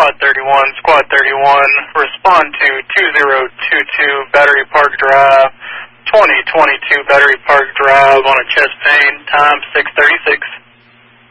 Squad 31, respond to 2022 Battery Park Drive, 2022 Battery Park Drive on a chest pain, time 6:36.